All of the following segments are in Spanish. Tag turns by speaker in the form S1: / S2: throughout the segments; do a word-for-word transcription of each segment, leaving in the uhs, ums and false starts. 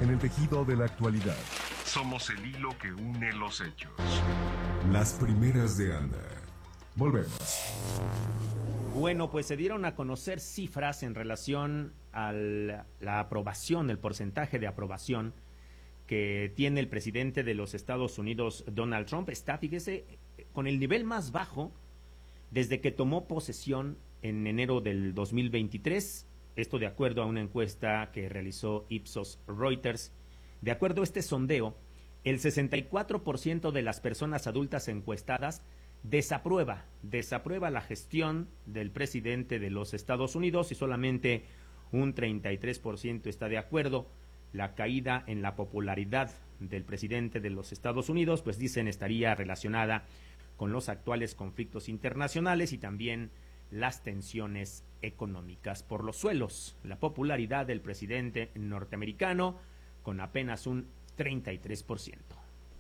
S1: en el tejido de la actualidad.
S2: Somos el hilo que une los hechos.
S1: Las primeras de Anda. Volvemos.
S3: Bueno, pues se dieron a conocer cifras en relación a la aprobación, el porcentaje de aprobación que tiene el presidente de los Estados Unidos, Donald Trump. Está, fíjese, con el nivel más bajo desde que tomó posesión en enero del dos mil veintitrés, esto de acuerdo a una encuesta que realizó Ipsos Reuters. De acuerdo a este sondeo, el sesenta y cuatro por ciento de las personas adultas encuestadas desaprueba, desaprueba la gestión del presidente de los Estados Unidos y solamente un treinta y tres por ciento está de acuerdo. La caída en la popularidad del presidente de los Estados Unidos, pues dicen, estaría relacionada con los actuales conflictos internacionales y también las tensiones económicas por los suelos. La popularidad del presidente norteamericano con apenas un treinta y tres por ciento.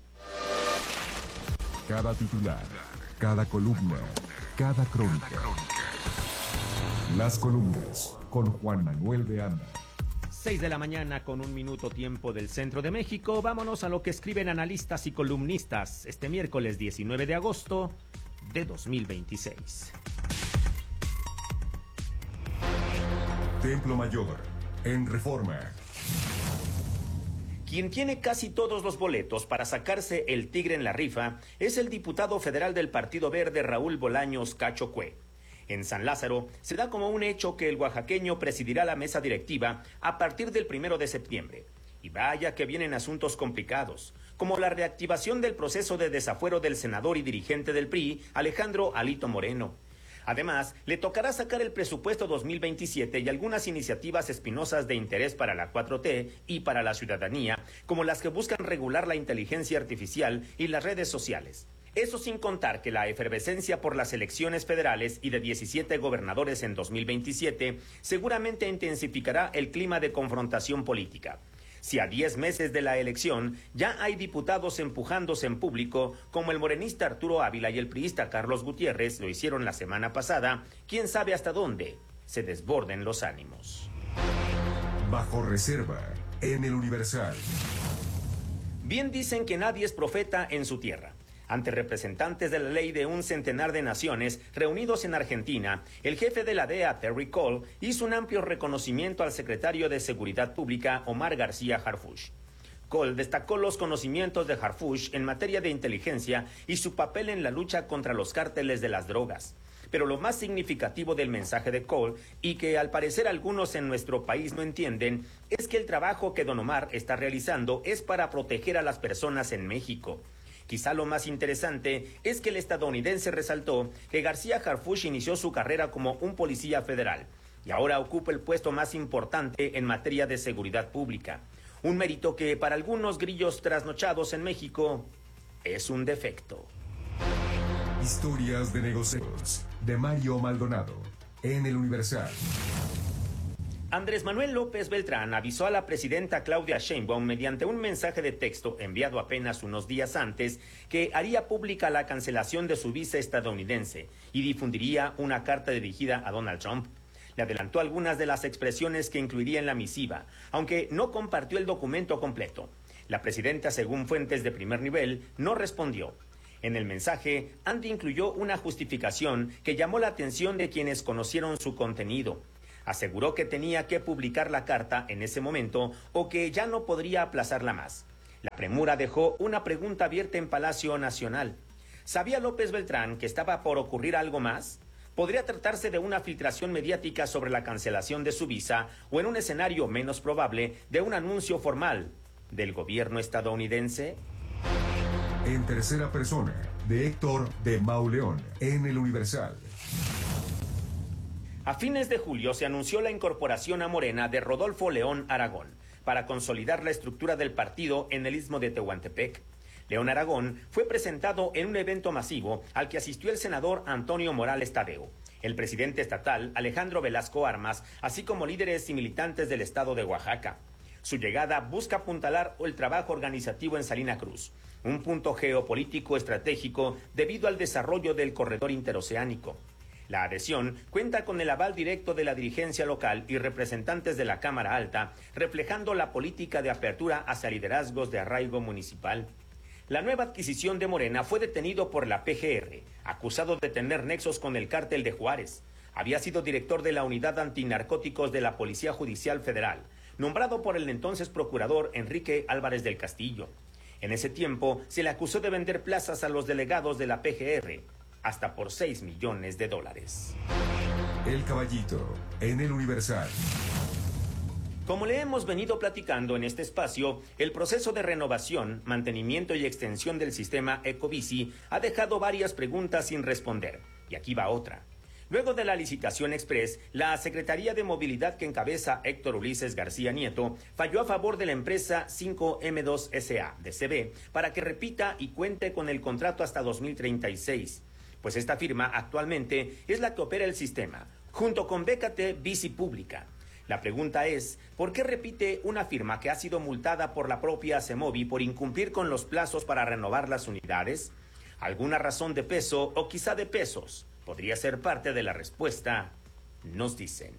S1: Cada titular, cada columna, cada crónica. Las columnas con Juan Manuel de Anda.
S3: seis de la mañana con un minuto tiempo del centro de México. Vámonos a lo que escriben analistas y columnistas este miércoles diecinueve de agosto de dos mil veintiséis.
S1: Templo Mayor, en Reforma.
S3: Quien tiene casi todos los boletos para sacarse el tigre en la rifa es el diputado federal del Partido Verde, Raúl Bolaños Cacho Cue. En San Lázaro se da como un hecho que el oaxaqueño presidirá la mesa directiva a partir del primero de septiembre. Y vaya que vienen asuntos complicados, como la reactivación del proceso de desafuero del senador y dirigente del P R I, Alejandro Alito Moreno. Además, le tocará sacar el presupuesto dos mil veintisiete y algunas iniciativas espinosas de interés para la cuatro T y para la ciudadanía, como las que buscan regular la inteligencia artificial y las redes sociales. Eso sin contar que la efervescencia por las elecciones federales y de diecisiete gobernadores en dos mil veintisiete seguramente intensificará el clima de confrontación política. Si a diez meses de la elección ya hay diputados empujándose en público, como el morenista Arturo Ávila y el priista Carlos Gutiérrez lo hicieron la semana pasada, quién sabe hasta dónde se desborden los ánimos.
S1: Bajo reserva, en el Universal.
S3: Bien dicen que nadie es profeta en su tierra. Ante representantes de la ley de un centenar de naciones reunidos en Argentina, el jefe de la D E A, Terry Cole, hizo un amplio reconocimiento al secretario de Seguridad Pública, Omar García Harfuch. Cole destacó los conocimientos de Harfuch en materia de inteligencia y su papel en la lucha contra los cárteles de las drogas. Pero lo más significativo del mensaje de Cole, y que al parecer algunos en nuestro país no entienden, es que el trabajo que don Omar está realizando es para proteger a las personas en México. Quizá lo más interesante es que el estadounidense resaltó que García Harfuch inició su carrera como un policía federal y ahora ocupa el puesto más importante en materia de seguridad pública. Un mérito que para algunos grillos trasnochados en México es un defecto.
S1: Historias de negocios de Mario Maldonado en el Universal.
S3: Andrés Manuel López Beltrán avisó a la presidenta Claudia Sheinbaum mediante un mensaje de texto enviado apenas unos días antes que haría pública la cancelación de su visa estadounidense y difundiría una carta dirigida a Donald Trump. Le adelantó algunas de las expresiones que incluiría en la misiva, aunque no compartió el documento completo. La presidenta, según fuentes de primer nivel, no respondió. En el mensaje, Andy incluyó una justificación que llamó la atención de quienes conocieron su contenido. Aseguró que tenía que publicar la carta en ese momento o que ya no podría aplazarla más. La premura dejó una pregunta abierta en Palacio Nacional. ¿Sabía López Beltrán que estaba por ocurrir algo más? ¿Podría tratarse de una filtración mediática sobre la cancelación de su visa o, en un escenario menos probable, de un anuncio formal del gobierno estadounidense?
S1: En tercera persona, de Héctor de Mauleón en el Universal.
S3: A fines de julio se anunció la incorporación a Morena de Rodolfo León Aragón para consolidar la estructura del partido en el istmo de Tehuantepec. León Aragón fue presentado en un evento masivo al que asistió el senador Antonio Morales Tadeo, el presidente estatal Alejandro Velasco Armas, así como líderes y militantes del estado de Oaxaca. Su llegada busca apuntalar el trabajo organizativo en Salina Cruz, un punto geopolítico estratégico debido al desarrollo del corredor interoceánico. La adhesión cuenta con el aval directo de la dirigencia local y representantes de la Cámara Alta, reflejando la política de apertura hacia liderazgos de arraigo municipal. La nueva adquisición de Morena fue detenido por la P G R, acusado de tener nexos con el cártel de Juárez. Había sido director de la Unidad Antinarcóticos de la Policía Judicial Federal, nombrado por el entonces procurador Enrique Álvarez del Castillo. En ese tiempo se le acusó de vender plazas a los delegados de la P G R, hasta por seis millones de dólares.
S1: El Caballito, en el Universal.
S3: Como le hemos venido platicando en este espacio, el proceso de renovación, mantenimiento y extensión del sistema Ecobici ha dejado varias preguntas sin responder. Y aquí va otra. Luego de la licitación express, la Secretaría de Movilidad que encabeza Héctor Ulises García Nieto falló a favor de la empresa cinco M dos S A de C B para que repita y cuente con el contrato hasta dos mil treinta y seis. Pues esta firma actualmente es la que opera el sistema, junto con B K T Bici Pública. La pregunta es, ¿por qué repite una firma que ha sido multada por la propia CEMOVI por incumplir con los plazos para renovar las unidades? ¿Alguna razón de peso o quizá de pesos? Podría ser parte de la respuesta, nos dicen.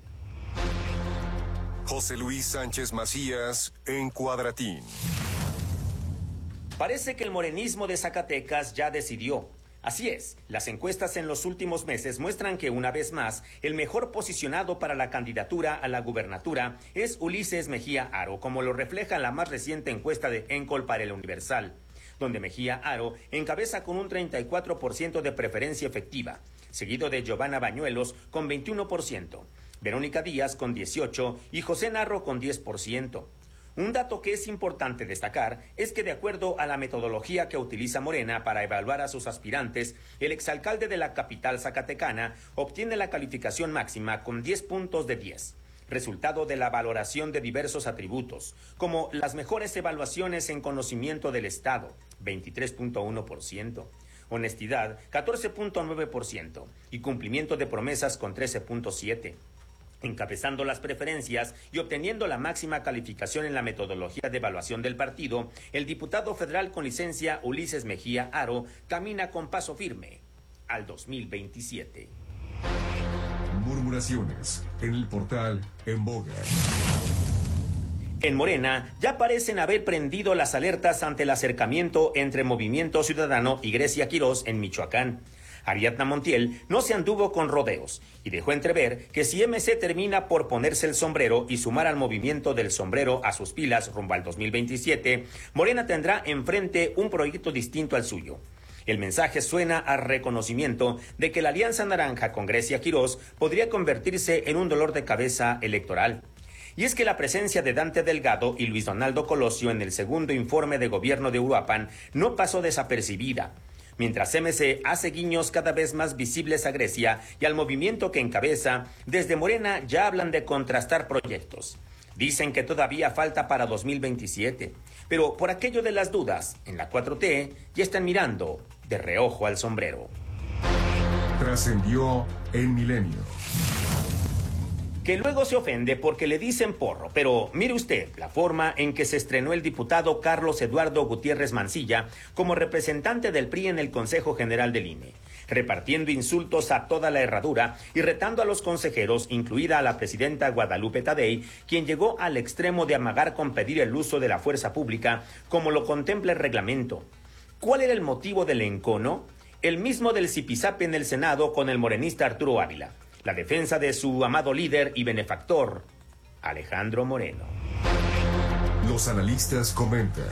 S1: José Luis Sánchez Macías en Cuadratín.
S3: Parece que el morenismo de Zacatecas ya decidió. Así es, las encuestas en los últimos meses muestran que una vez más el mejor posicionado para la candidatura a la gubernatura es Ulises Mejía Haro, como lo refleja la más reciente encuesta de Encol para el Universal, donde Mejía Haro encabeza con un treinta y cuatro por ciento de preferencia efectiva, seguido de Giovanna Bañuelos con veintiuno por ciento, Verónica Díaz con dieciocho por ciento y José Narro con diez por ciento. Un dato que es importante destacar es que de acuerdo a la metodología que utiliza Morena para evaluar a sus aspirantes, el exalcalde de la capital zacatecana obtiene la calificación máxima con diez puntos de diez, resultado de la valoración de diversos atributos, como las mejores evaluaciones en conocimiento del Estado, veintitrés punto uno por ciento, honestidad, catorce punto nueve por ciento y cumplimiento de promesas con trece punto siete por ciento. Encabezando las preferencias y obteniendo la máxima calificación en la metodología de evaluación del partido, el diputado federal con licencia Ulises Mejía Haro camina con paso firme al dos mil veintisiete.
S1: Murmuraciones en el portal En Boga.
S3: En Morena ya parecen haber prendido las alertas ante el acercamiento entre Movimiento Ciudadano y Grecia Quirós en Michoacán. Ariadna Montiel no se anduvo con rodeos y dejó entrever que si M C termina por ponerse el sombrero y sumar al movimiento del sombrero a sus pilas rumbo al dos mil veintisiete, Morena tendrá enfrente un proyecto distinto al suyo. El mensaje suena a reconocimiento de que la Alianza Naranja con Grecia Quirós podría convertirse en un dolor de cabeza electoral. Y es que la presencia de Dante Delgado y Luis Donaldo Colosio en el segundo informe de gobierno de Uruapan no pasó desapercibida. Mientras M C hace guiños cada vez más visibles a Grecia y al movimiento que encabeza, desde Morena ya hablan de contrastar proyectos. Dicen que todavía falta para dos mil veintisiete, pero por aquello de las dudas, en la cuatro T ya están mirando de reojo al sombrero.
S1: Trascendió en Milenio.
S3: Que luego se ofende porque le dicen porro, pero mire usted la forma en que se estrenó el diputado Carlos Eduardo Gutiérrez Mancilla como representante del P R I en el Consejo General del I N E, repartiendo insultos a toda la herradura y retando a los consejeros, incluida a la presidenta Guadalupe Tadei, quien llegó al extremo de amagar con pedir el uso de la fuerza pública, como lo contempla el reglamento. ¿Cuál era el motivo del encono? El mismo del zipizape en el Senado con el morenista Arturo Ávila. La defensa de su amado líder y benefactor, Alejandro Moreno.
S1: Los analistas comentan.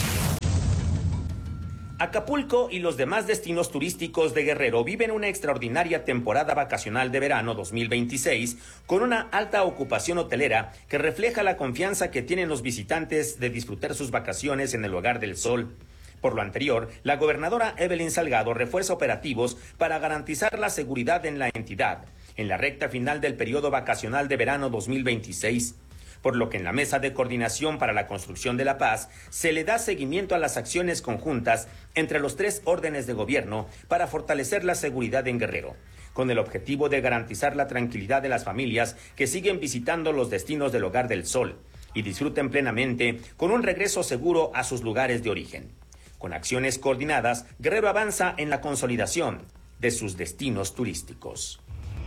S3: Acapulco y los demás destinos turísticos de Guerrero viven una extraordinaria temporada vacacional de verano dos mil veintiséis con una alta ocupación hotelera que refleja la confianza que tienen los visitantes de disfrutar sus vacaciones en el Hogar del Sol. Por lo anterior, la gobernadora Evelyn Salgado refuerza operativos para garantizar la seguridad en la entidad en la recta final del periodo vacacional de verano dos mil veintiséis, por lo que en la Mesa de Coordinación para la Construcción de la Paz se le da seguimiento a las acciones conjuntas entre los tres órdenes de gobierno para fortalecer la seguridad en Guerrero, con el objetivo de garantizar la tranquilidad de las familias que siguen visitando los destinos del Hogar del Sol y disfruten plenamente con un regreso seguro a sus lugares de origen. Con acciones coordinadas, Guerrero avanza en la consolidación de sus destinos turísticos.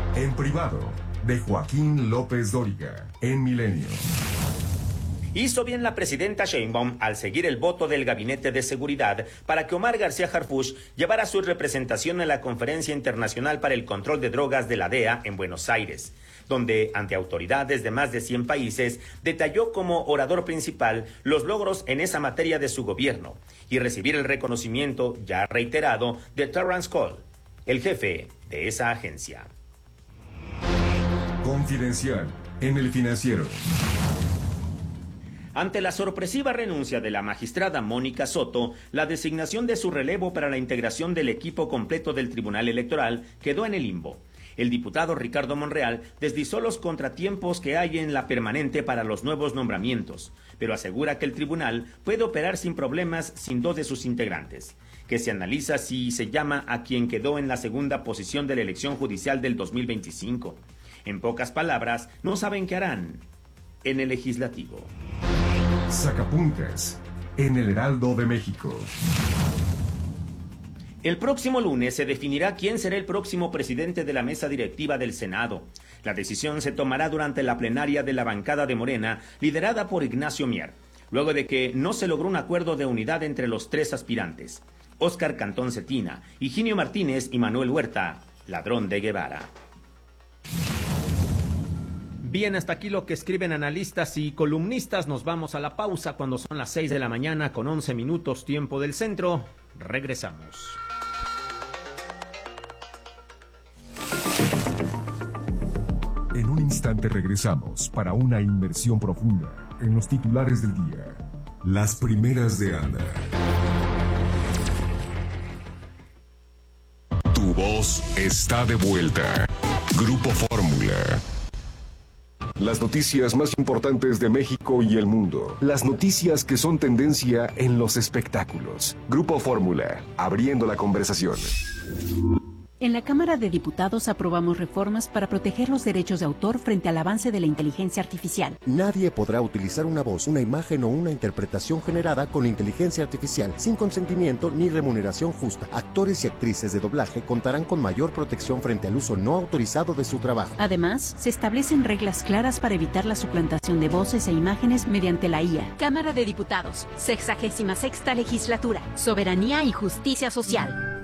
S1: En privado, de Joaquín López Dóriga, en Milenio.
S3: Hizo bien la presidenta Sheinbaum al seguir el voto del Gabinete de Seguridad para que Omar García Harfuch llevara su representación en la Conferencia Internacional para el Control de Drogas de la D E A en Buenos Aires, donde, ante autoridades de más de cien países, detalló como orador principal los logros en esa materia de su gobierno y recibir el reconocimiento ya reiterado de Terrence Cole, el jefe de esa agencia.
S1: Confidencial, en El Financiero.
S3: Ante la sorpresiva renuncia de la magistrada Mónica Soto, la designación de su relevo para la integración del equipo completo del Tribunal Electoral quedó en el limbo. El diputado Ricardo Monreal deslizó los contratiempos que hay en la permanente para los nuevos nombramientos, pero asegura que el tribunal puede operar sin problemas sin dos de sus integrantes, que se analiza si se llama a quien quedó en la segunda posición de la elección judicial del dos mil veinticinco. En pocas palabras, no saben qué harán en el legislativo.
S1: Sacapuntas, en el Heraldo de México.
S3: El próximo lunes se definirá quién será el próximo presidente de la mesa directiva del Senado. La decisión se tomará durante la plenaria de la bancada de Morena, liderada por Ignacio Mier, luego de que no se logró un acuerdo de unidad entre los tres aspirantes: Óscar Cantón Cetina, Higinio Martínez y Manuel Huerta, ladrón de Guevara. Bien, hasta aquí lo que escriben analistas y columnistas. Nos vamos a la pausa cuando son las seis de la mañana con once minutos tiempo del centro. Regresamos.
S1: En un instante regresamos para una inmersión profunda en los titulares del día. Las primeras de Ana.
S2: Tu voz está de vuelta. Grupo Fórmula.
S1: Las noticias más importantes de México y el mundo. Las noticias que son tendencia en los espectáculos. Grupo Fórmula, abriendo la conversación.
S4: En la Cámara de Diputados aprobamos reformas para proteger los derechos de autor frente al avance de la inteligencia artificial.
S5: Nadie podrá utilizar una voz, una imagen o una interpretación generada con inteligencia artificial sin consentimiento ni remuneración justa. Actores y actrices de doblaje contarán con mayor protección frente al uso no autorizado de su trabajo.
S4: Además, se establecen reglas claras para evitar la suplantación de voces e imágenes mediante la I A.
S6: Cámara de Diputados, sexagésima sexta legislatura, soberanía y justicia social.